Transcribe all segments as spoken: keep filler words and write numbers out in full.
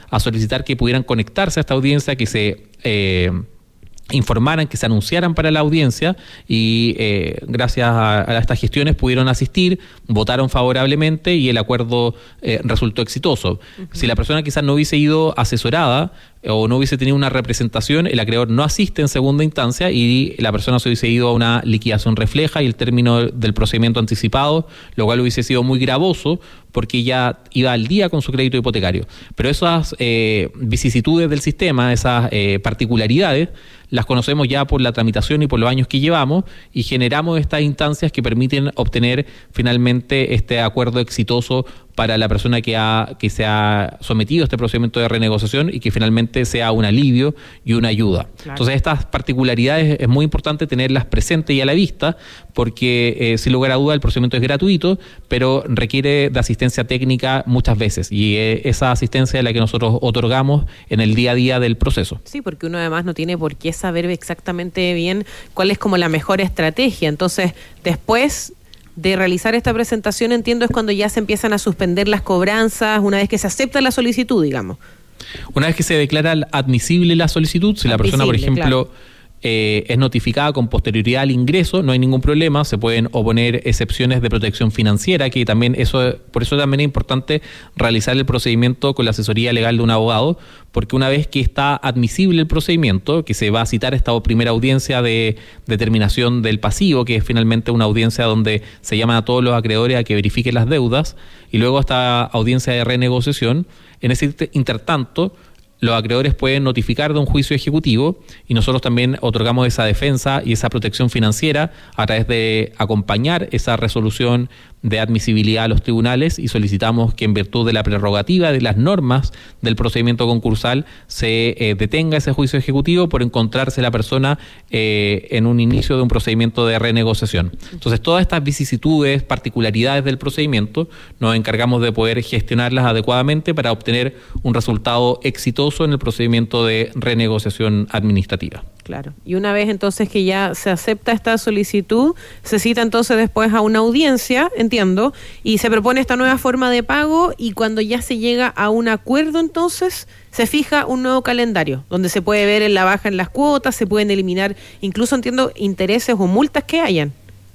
a solicitar que pudieran conectarse a esta audiencia, que se eh, informaran, que se anunciaran para la audiencia y eh, gracias a, a estas gestiones pudieron asistir, votaron favorablemente y el acuerdo eh, resultó exitoso. Uh-huh. Si la persona quizás no hubiese ido asesorada o no hubiese tenido una representación, el acreedor no asiste en segunda instancia y la persona se hubiese ido a una liquidación refleja y el término del procedimiento anticipado, lo cual hubiese sido muy gravoso porque ya iba al día con su crédito hipotecario. Pero esas eh, vicisitudes del sistema, esas eh, particularidades, las conocemos ya por la tramitación y por los años que llevamos y generamos estas instancias que permiten obtener finalmente este acuerdo exitoso para la persona que ha que se ha sometido a este procedimiento de renegociación y que finalmente sea un alivio y una ayuda. Claro. Entonces estas particularidades es muy importante tenerlas presentes y a la vista porque eh, sin lugar a duda el procedimiento es gratuito, pero requiere de asistencia técnica muchas veces y eh, esa asistencia es la que nosotros otorgamos en el día a día del proceso. Sí, porque uno además no tiene por qué saber exactamente bien cuál es como la mejor estrategia. Entonces, después de realizar esta presentación, entiendo, es cuando ya se empiezan a suspender las cobranzas, una vez que se acepta la solicitud, digamos. Una vez que se declara admisible la solicitud, si la persona, por ejemplo, claro. eh, es notificada con posterioridad al ingreso, no hay ningún problema, se pueden oponer excepciones de protección financiera, que también eso, por eso también es importante realizar el procedimiento con la asesoría legal de un abogado, porque una vez que está admisible el procedimiento, que se va a citar esta primera audiencia de determinación del pasivo, que es finalmente una audiencia donde se llaman a todos los acreedores a que verifiquen las deudas, y luego esta audiencia de renegociación, en ese intertanto, los acreedores pueden notificar de un juicio ejecutivo y nosotros también otorgamos esa defensa y esa protección financiera a través de acompañar esa resolución de admisibilidad a los tribunales y solicitamos que en virtud de la prerrogativa de las normas del procedimiento concursal se eh, detenga ese juicio ejecutivo por encontrarse la persona eh, en un inicio de un procedimiento de renegociación. Entonces todas estas vicisitudes, particularidades del procedimiento nos encargamos de poder gestionarlas adecuadamente para obtener un resultado exitoso en el procedimiento de renegociación administrativa. Claro. Y una vez entonces que ya se acepta esta solicitud, se cita entonces después a una audiencia, entiendo, y se propone esta nueva forma de pago y cuando ya se llega a un acuerdo entonces se fija un nuevo calendario donde se puede ver en la baja en las cuotas, se pueden eliminar incluso, entiendo, intereses o multas que hayan.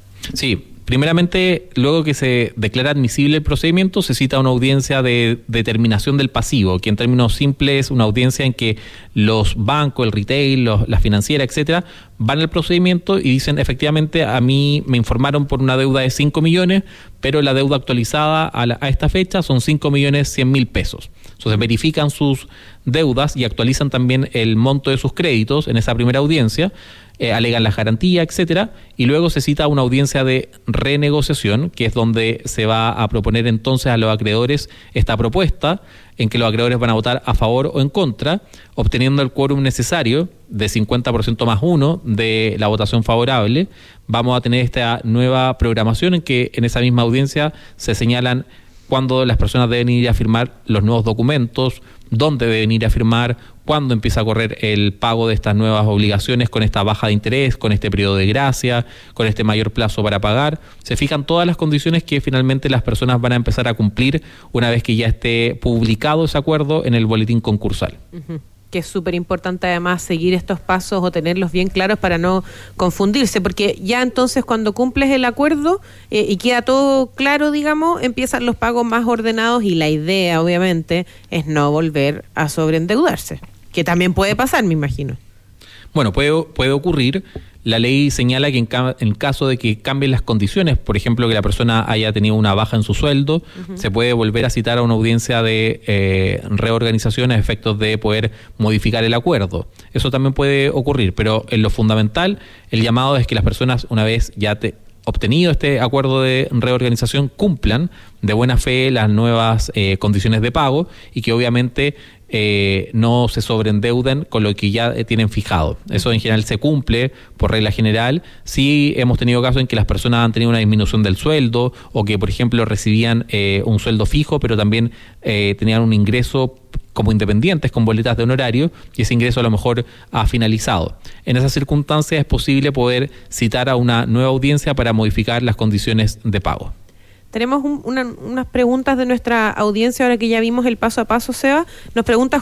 Sí. Primeramente, luego que se declara admisible el procedimiento, se cita una audiencia de determinación del pasivo, que en términos simples es una audiencia en que los bancos, el retail, los, la financiera, etcétera, van al procedimiento y dicen, efectivamente, a mí me informaron por una deuda de cinco millones, pero la deuda actualizada a, la, a esta fecha son cinco millones cien mil pesos. Entonces verifican sus deudas y actualizan también el monto de sus créditos en esa primera audiencia, eh, alegan las garantías, etcétera, y luego se cita una audiencia de renegociación, que es donde se va a proponer entonces a los acreedores esta propuesta, en que los acreedores van a votar a favor o en contra, obteniendo el quórum necesario de cincuenta por ciento más uno de la votación favorable. Vamos a tener esta nueva programación en que en esa misma audiencia se señalan cuándo las personas deben ir a firmar los nuevos documentos, dónde deben ir a firmar, cuándo empieza a correr el pago de estas nuevas obligaciones con esta baja de interés, con este periodo de gracia, con este mayor plazo para pagar. Se fijan todas las condiciones que finalmente las personas van a empezar a cumplir una vez que ya esté publicado ese acuerdo en el boletín concursal. Uh-huh. Que es súper importante además seguir estos pasos o tenerlos bien claros para no confundirse, porque ya entonces cuando cumples el acuerdo eh, y queda todo claro, digamos, empiezan los pagos más ordenados y la idea, obviamente, es no volver a sobreendeudarse, que también puede pasar, me imagino. Bueno, puede, puede ocurrir. La ley señala que en, ca- en caso de que cambien las condiciones, por ejemplo, que la persona haya tenido una baja en su sueldo, uh-huh. se puede volver a citar a una audiencia de eh, reorganización a efectos de poder modificar el acuerdo. Eso también puede ocurrir, pero en lo fundamental, el llamado es que las personas, una vez ya te, obtenido este acuerdo de reorganización, cumplan de buena fe las nuevas eh, condiciones de pago y que obviamente eh, no se sobreendeuden con lo que ya eh, tienen fijado. Eso en general se cumple por regla general. Sí hemos tenido casos en que las personas han tenido una disminución del sueldo o que, por ejemplo, recibían eh, un sueldo fijo, pero también eh, tenían un ingreso como independientes con boletas de honorario y ese ingreso a lo mejor ha finalizado. En esas circunstancias es posible poder citar a una nueva audiencia para modificar las condiciones de pago. Tenemos un, una, unas preguntas de nuestra audiencia ahora que ya vimos el paso a paso, Seba. Nos pregunta